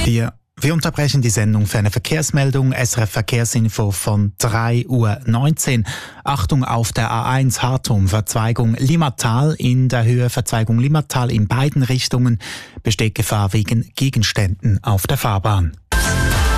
Wir unterbrechen die Sendung für eine Verkehrsmeldung. SRF Verkehrsinfo von 3:19 Uhr. Achtung auf der A1 Hartum, Verzweigung Limmatal. In der Höhe Verzweigung Limmatal in beiden Richtungen besteht Gefahr wegen Gegenständen auf der Fahrbahn.